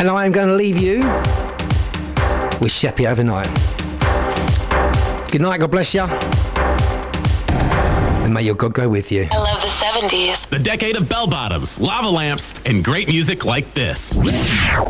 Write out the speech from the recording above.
And I am going to leave you with Sheppy Overnight. Good night, God bless you. And may your God go with you. I love the 70s. The decade of bell bottoms, lava lamps, and great music like this.